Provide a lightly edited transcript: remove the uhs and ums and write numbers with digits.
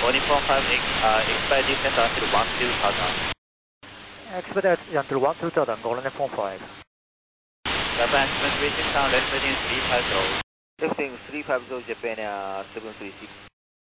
145, expect descent until 12 touchdown. Expedite until 12 touchdown, Golden 45. Japan 736 sound, left heading 350. Lifting 350 Japan 736.